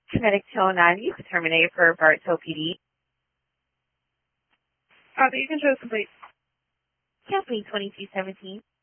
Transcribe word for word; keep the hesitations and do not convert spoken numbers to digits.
Kinetic two oh nine, you can terminate for Bartow P D. Copy, you can show us complete. Campaign twenty-two seventeen.